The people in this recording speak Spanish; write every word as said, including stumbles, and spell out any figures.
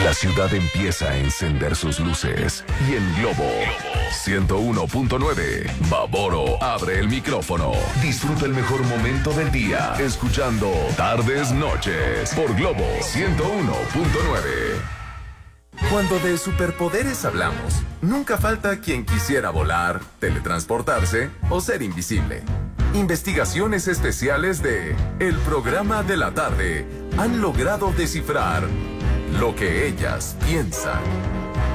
La ciudad empieza a encender sus luces y en Globo ciento uno punto nueve, Baboro abre el micrófono. Disfruta el mejor momento del día escuchando Tardes Noches por Globo ciento uno punto nueve. Cuando de superpoderes hablamos, nunca falta quien quisiera volar, teletransportarse o ser invisible. Investigaciones especiales de El Programa de la Tarde han logrado descifrar lo que ellas piensan.